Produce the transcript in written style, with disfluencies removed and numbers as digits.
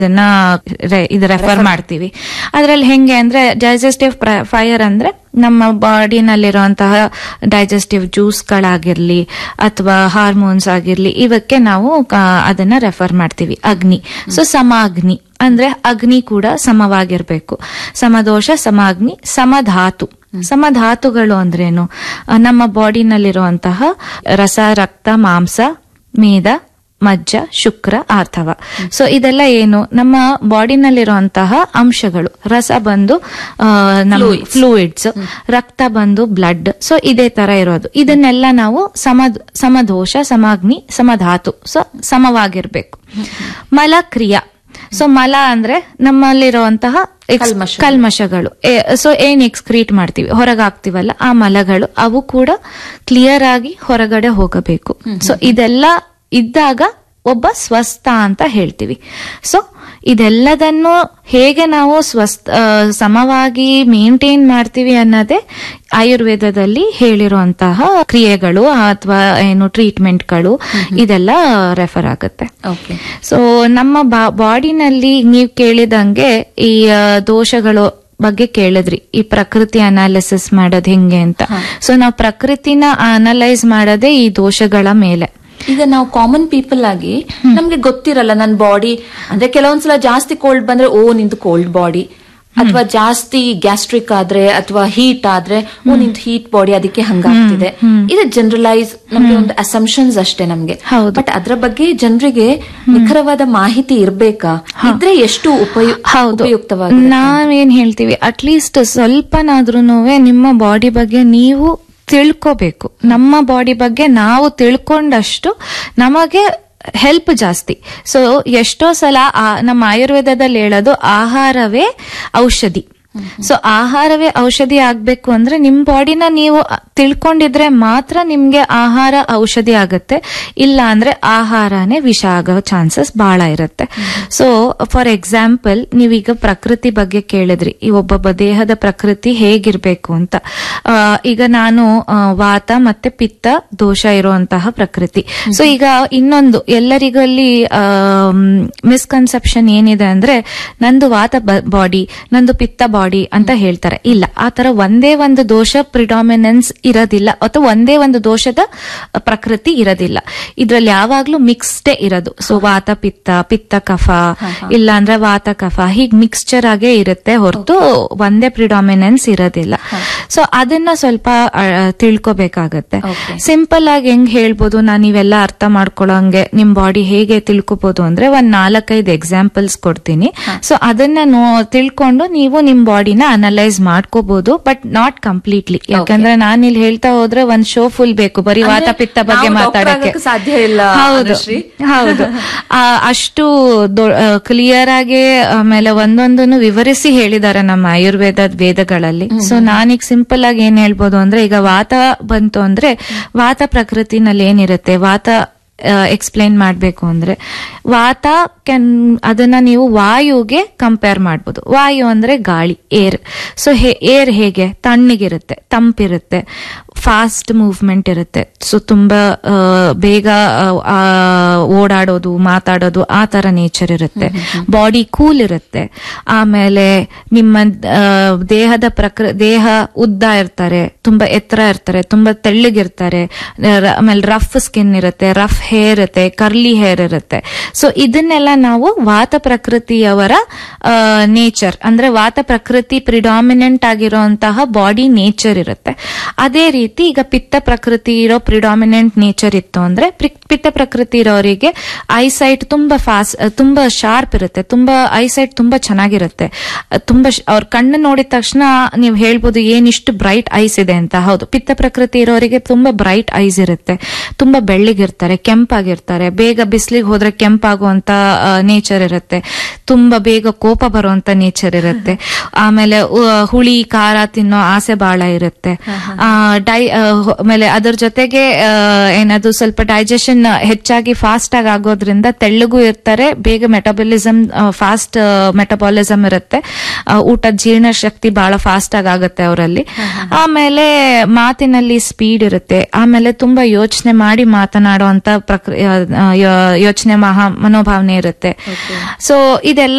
ಇದು ರೆಫರ್ ಮಾಡ್ತೀವಿ. ಅದ್ರಲ್ಲಿ ಹೆಂಗೆ ಅಂದ್ರೆ ಡೈಜೆಸ್ಟಿವ್ ಫೈರ್ ಅಂದ್ರೆ ನಮ್ಮ ಬಾಡಿನಲ್ಲಿರುವಂತಹ ಡೈಜೆಸ್ಟಿವ್ ಜ್ಯೂಸ್ಗಳಾಗಿರ್ಲಿ ಅಥವಾ ಹಾರ್ಮೋನ್ಸ್ ಆಗಿರ್ಲಿ, ಇವಕ್ಕೆ ನಾವು ಅದನ್ನ ರೆಫರ್ ಮಾಡ್ತೀವಿ. ಅಗ್ನಿ, ಸೊ ಸಮ ಅಗ್ನಿ ಅಂದ್ರೆ ಅಗ್ನಿ ಕೂಡ ಸಮವಾಗಿರ್ಬೇಕು. ಸಮದೋಷ, ಸಮ ಅಗ್ನಿ, ಸಮಧಾತು. ಸಮಧಾತುಗಳು ಅಂದ್ರೇನು? ನಮ್ಮ ಬಾಡಿನಲ್ಲಿರುವಂತಹ ರಸ, ರಕ್ತ, ಮಾಂಸ, ಮೇದ, ಮಜ್ಜ, ಶುಕ್ರ, ಆರ್ಥವ. ಸೊ ಇದೆಲ್ಲ ಏನು? ನಮ್ಮ ಬಾಡಿನಲ್ಲಿರುವಂತಹ ಅಂಶಗಳು. ರಸ ಬಂದು ಫ್ಲೂಯಿಡ್ಸ್, ರಕ್ತ ಬಂದು ಬ್ಲಡ್. ಸೊ ಇದೇ ತರ ಇರೋದು. ಇದನ್ನೆಲ್ಲ ನಾವು ಸಮದೋಷ, ಸಮಾಗ್ನಿ, ಸಮಧಾತು, ಸೊ ಸಮವಾಗಿರ್ಬೇಕು. ಮಲಕ್ರಿಯಾ, ಸೊ ಮಲ ಅಂದ್ರೆ ನಮ್ಮಲ್ಲಿರುವಂತಹ ಕಲ್ಮಶಗಳು. ಸೊ ಏನ್ ಎಕ್ಸ್ಕ್ರೀಟ್ ಮಾಡ್ತೀವಿ, ಹೊರಗಾಗ್ತಿವಲ್ಲ, ಆ ಮಲಗಳು, ಅವು ಕೂಡ ಕ್ಲಿಯರ್ ಆಗಿ ಹೊರಗಡೆ ಹೋಗಬೇಕು. ಸೊ ಇದೆಲ್ಲ ಇದ್ದಾಗ ಒಬ್ಬ ಸ್ವಸ್ಥ ಅಂತ ಹೇಳ್ತೀವಿ. ಸೊ ಇದೆಲ್ಲದನ್ನು ಹೇಗೆ ನಾವು ಸಮವಾಗಿ ಮೇಂಟೈನ್ ಮಾಡ್ತೀವಿ ಅನ್ನೋದೇ ಆಯುರ್ವೇದದಲ್ಲಿ ಹೇಳಿರುವಂತಹ ಕ್ರಿಯೆಗಳು ಅಥವಾ ಏನು ಟ್ರೀಟ್ಮೆಂಟ್ಗಳು, ಇದೆಲ್ಲ ರೆಫರ್ ಆಗುತ್ತೆ. ಸೊ ನಮ್ಮ ಬಾಡಿನಲ್ಲಿ ನೀವು ಕೇಳಿದಂಗೆ ಈ ದೋಷಗಳು ಬಗ್ಗೆ ಕೇಳಿದ್ರಿ, ಈ ಪ್ರಕೃತಿ ಅನಾಲಿಸಿಸ್ ಮಾಡೋದು ಹೆಂಗೆ ಅಂತ. ಸೊ ನಾವು ಪ್ರಕೃತಿನ ಅನಲೈಸ್ ಮಾಡೋದೇ ಈ ದೋಷಗಳ ಮೇಲೆ. ಈಗ ನಾವು ಕಾಮನ್ ಪೀಪಲ್ ಆಗಿ ನಮ್ಗೆ ಗೊತ್ತಿರಲ್ಲ ನನ್ನ ಬಾಡಿ ಅಂದ್ರೆ ಕೆಲವೊಂದ್ಸಲ ಜಾಸ್ತಿ ಕೋಲ್ಡ್ ಬಂದ್ರೆ ನಿಂದು ಕೋಲ್ಡ್ ಬಾಡಿ, ಅಥವಾ ಜಾಸ್ತಿ ಗ್ಯಾಸ್ಟ್ರಿಕ್ ಆದ್ರೆ ಅಥವಾ ಹೀಟ್ ಆದ್ರೆ ನಿಂದು ಹೀಟ್ ಬಾಡಿ, ಅದಕ್ಕೆ ಹಂಗಾಗ್ತಿದೆ. ಇದು ಜನರಲೈಸ್ ನಮ್ಗೆ ಒಂದು ಅಸಂಪ್ಷನ್ಸ್ ಅಷ್ಟೇ ನಮ್ಗೆ. ಬಟ್ ಅದ್ರ ಬಗ್ಗೆ ಜನರಿಗೆ ನಿಖರವಾದ ಮಾಹಿತಿ ಇರ್ಬೇಕಾ? ಇದ್ರೆ ಎಷ್ಟು ಉಪಯುಕ್ತವಾಗಿ ನಾವೇನ್ ಹೇಳ್ತೀವಿ, ಅಟ್ಲೀಸ್ಟ್ ಸ್ವಲ್ಪನಾದ್ರೂ ನಿಮ್ಮ ಬಾಡಿ ಬಗ್ಗೆ ನೀವು ತಿಳ್ಕೋಬೇಕು. ನಮ್ಮ ಬಾಡಿ ಬಗ್ಗೆ ನಾವು ತಿಳ್ಕೊಂಡಷ್ಟು ನಮಗೆ ಹೆಲ್ಪ್ ಜಾಸ್ತಿ. ಸೊ ಎಷ್ಟೋ ಸಲ ನಮ್ಮ ಆಯುರ್ವೇದದಲ್ಲಿ ಹೇಳೋದು ಆಹಾರವೇ ಔಷಧಿ. ಸೊ ಆಹಾರವೇ ಔಷಧಿ ಆಗ್ಬೇಕು ಅಂದ್ರೆ ನಿಮ್ ಬಾಡಿನ ನೀವು ತಿಳ್ಕೊಂಡಿದ್ರೆ ಮಾತ್ರ ನಿಮ್ಗೆ ಆಹಾರ ಔಷಧಿ ಆಗತ್ತೆ. ಇಲ್ಲ ಅಂದ್ರೆ ಆಹಾರನೇ ವಿಷ ಆಗೋ ಚಾನ್ಸಸ್ ಬಹಳ ಇರುತ್ತೆ. ಸೊ ಫಾರ್ ಎಕ್ಸಾಂಪಲ್, ನೀವೀಗ ಪ್ರಕೃತಿ ಬಗ್ಗೆ ಕೇಳಿದ್ರಿ, ಈ ಒಬ್ಬೊಬ್ಬ ದೇಹದ ಪ್ರಕೃತಿ ಹೇಗಿರ್ಬೇಕು ಅಂತ. ಈಗ ನಾನು ವಾತ ಮತ್ತೆ ಪಿತ್ತ ದೋಷ ಇರುವಂತಹ ಪ್ರಕೃತಿ. ಸೊ ಈಗ ಇನ್ನೊಂದು ಎಲ್ಲರಿಗಲ್ಲಿ ಮಿಸ್ಕನ್ಸೆಪ್ಷನ್ ಏನಿದೆ ಅಂದ್ರೆ, ನಂದು ವಾತ ಬಾಡಿ, ನಂದು ಪಿತ್ತ ಬಾಡಿ ಅಂತ ಹೇಳ್ತಾರೆ. ಇಲ್ಲ, ಆತರ ಒಂದೇ ಒಂದು ದೋಷ ಪ್ರಿಡಾಮಿನೆನ್ಸ್ ಇರೋದಿಲ್ಲ, ಅಥವಾ ಒಂದೇ ಒಂದು ದೋಷದ ಪ್ರಕೃತಿ ಇರೋದಿಲ್ಲ. ಇದ್ರಲ್ಲಿ ಯಾವಾಗ್ಲೂ ಮಿಕ್ಸ್ಡೇ ಇರೋದು. ಸೊ ವಾತ ಪಿತ್ತ, ಪಿತ್ತ ಕಫ, ಇಲ್ಲ ಅಂದ್ರೆ ವಾತ ಕಫ, ಹೀಗ್ ಮಿಕ್ಸ್ಚರ್ ಆಗೇ ಇರುತ್ತೆ ಹೊರತು ಒಂದೇ ಪ್ರಿಡಾಮಿನೆನ್ಸ್ ಇರೋದಿಲ್ಲ. ಸೊ ಅದನ್ನ ಸ್ವಲ್ಪ ತಿಳ್ಕೊಬೇಕಾಗತ್ತೆ. ಸಿಂಪಲ್ ಆಗಿ ಹೆಂಗ್ ಹೇಳ್ಬೋದು, ನಾನು ಇವೆಲ್ಲ ಅರ್ಥ ಮಾಡ್ಕೊಳ್ಳೋಂಗೆ ನಿಮ್ ಬಾಡಿ ಹೇಗೆ ತಿಳ್ಕೊಬಹುದು ಅಂದ್ರೆ, ಒಂದ್ 4-5 ಎಕ್ಸಾಂಪಲ್ಸ್ ಕೊಡ್ತೀನಿ. ಸೊ ಅದನ್ನ ತಿಳ್ಕೊಂಡು ನೀವು ನಿಮ್ ಬಾಡಿನ ಅನಲೈಸ್ ಮಾಡ್ಕೋಬಹುದು, ಬಟ್ ನಾಟ್ ಕಂಪ್ಲೀಟ್ಲಿ. ಯಾಕಂದ್ರೆ ನಾನು ಇಲ್ಲಿ ಹೇಳ್ತಾ ಹೋದ್ರೆ ಒಂದ್ ಶೋ ಫುಲ್ ಬೇಕು ಬರೀ ವಾತ ಪಿತ್ತ ಬಗ್ಗೆ ಮಾತಾಡಕ್ಕೆ. ಸಾಧ್ಯ ಇಲ್ಲ. ಹೌದು, ಅಷ್ಟು ಕ್ಲಿಯರ್ ಆಗಿ ಆಮೇಲೆ ಒಂದೊಂದನ್ನು ವಿವರಿಸಿ ಹೇಳಿದ್ದಾರೆ ನಮ್ಮ ಆಯುರ್ವೇದದ ವೇದಗಳಲ್ಲಿ. ಸೊ ನಾನೀಗ ಸಿಂಪಲ್ ಆಗಿ ಏನ್ ಹೇಳ್ಬೋದು ಅಂದ್ರೆ, ಈಗ ವಾತ ಬಂತು ಅಂದ್ರೆ ವಾತ ಪ್ರಕೃತಿನಲ್ಲಿ ಏನಿರುತ್ತೆ, ವಾತ ಎಕ್ಸ್ಪ್ಲೈನ್ ಮಾಡ್ಬೇಕು ಅಂದ್ರೆ, ವಾತ ಅದನ್ನ ನೀವು ವಾಯುಗೆ ಕಂಪೇರ್ ಮಾಡ್ಬೋದು. ವಾಯು ಅಂದ್ರೆ ಗಾಳಿ, ಏರ್. ಸೊ ಏರ್ ಹೇಗೆ ತಣ್ಣಗಿರುತ್ತೆ, ತಂಪಿರುತ್ತೆ, ಫಾಸ್ಟ್ ಮೂವ್ಮೆಂಟ್ ಇರುತ್ತೆ. ಸೊ ತುಂಬಾ ಬೇಗ ಓಡಾಡೋದು, ಮಾತಾಡೋದು, ಆ ತರ ನೇಚರ್ ಇರುತ್ತೆ. ಬಾಡಿ ಕೂಲ್ ಇರುತ್ತೆ. ಆಮೇಲೆ ನಿಮ್ಮ ದೇಹ ಉದ್ದ ಇರ್ತಾರೆ, ತುಂಬಾ ಎತ್ತರ ಇರ್ತಾರೆ, ತುಂಬಾ ತೆಳ್ಳಗಿರ್ತಾರೆ. ಆಮೇಲೆ ರಫ್ ಸ್ಕಿನ್ ಇರುತ್ತೆ, ರಫ್ ಹೇರ್ ಇರುತ್ತೆ, ಕರ್ಲಿ ಹೇರ್ ಇರುತ್ತೆ. ಸೊ ಇದನ್ನೆಲ್ಲ ನಾವು ವಾತ ಪ್ರಕೃತಿಯವರ ನೇಚರ್ ಅಂದ್ರೆ ವಾತ ಪ್ರಕೃತಿ ಪ್ರಿಡಾಮಿನೆಂಟ್ ಆಗಿರುವಂತಹ ಬಾಡಿ ನೇಚರ್ ಇರುತ್ತೆ. ಅದೇ ರೀತಿ ಈಗ ಪಿತ್ತ ಪ್ರಕೃತಿ ಇರೋ ಪ್ರಿಡಾಮಿನೆಂಟ್ ನೇಚರ್ ಇತ್ತು ಅಂದ್ರೆ, ಪಿತ್ತ ಪ್ರಕೃತಿ ಇರೋರಿಗೆ ಐಸೈಟ್ ತುಂಬಾ ಫಾಸ್ಟ್, ತುಂಬಾ ಶಾರ್ಪ್ ಇರುತ್ತೆ, ತುಂಬಾ ಐಸೈಟ್ ತುಂಬಾ ಚೆನ್ನಾಗಿರುತ್ತೆ. ತುಂಬಾ ಅವ್ರ ಕಣ್ಣು ನೋಡಿದ ತಕ್ಷಣ ನೀವು ಹೇಳ್ಬೋದು ಏನಿಷ್ಟು ಬ್ರೈಟ್ ಐಸ್ ಇದೆ ಅಂತ. ಹೌದು, ಪಿತ್ತ ಪ್ರಕೃತಿ ಇರೋರಿಗೆ ತುಂಬಾ ಬ್ರೈಟ್ ಐಸ್ ಇರುತ್ತೆ, ತುಂಬಾ ಬೆಳ್ಳಿಗಿರ್ತಾರೆ, ಕೆಂಪಾಗಿರ್ತಾರೆ, ಬೇಗ ಬಿಸಿಲಿಗೆ ಹೋದ್ರೆ ಕೆಂಪಾಗುವಂತ ನೇಚರ್ ಇರುತ್ತೆ, ತುಂಬಾ ಬೇಗ ಕೋಪ ಬರುವಂತ ನೇಚರ್ ಇರುತ್ತೆ. ಆಮೇಲೆ ಹುಳಿ ಖಾರ ತಿನ್ನೋ ಆಸೆ ಬಹಳ ಇರುತ್ತೆ. ಆಮೇಲೆ ಅದರ ಜೊತೆಗೆ ಏನದು ಸ್ವಲ್ಪ ಡೈಜೆಷನ್ ಹೆಚ್ಚಾಗಿ ಫಾಸ್ಟ್ ಆಗಿ ಆಗೋದ್ರಿಂದ ತೆಳ್ಳಗೂ ಇರ್ತಾರೆ, ಬೇಗ ಮೆಟಬಾಲಿಸಮ್ ಫಾಸ್ಟ್ ಮೆಟಬಾಲಿಸಮ್ ಇರುತ್ತೆ, ಊಟದ ಜೀರ್ಣ ಶಕ್ತಿ ಬಹಳ ಫಾಸ್ಟ್ ಆಗಿ ಆಗುತ್ತೆ ಅವರಲ್ಲಿ. ಆಮೇಲೆ ಮಾತಿನಲ್ಲಿ ಸ್ಪೀಡ್ ಇರುತ್ತೆ, ಆಮೇಲೆ ತುಂಬಾ ಯೋಚನೆ ಮಾಡಿ ಮಾತನಾಡುವಂತ ಯೋಚನೆ ಮನೋಭಾವನೆ ಇರುತ್ತೆ. ಸೊ ಇದೆಲ್ಲ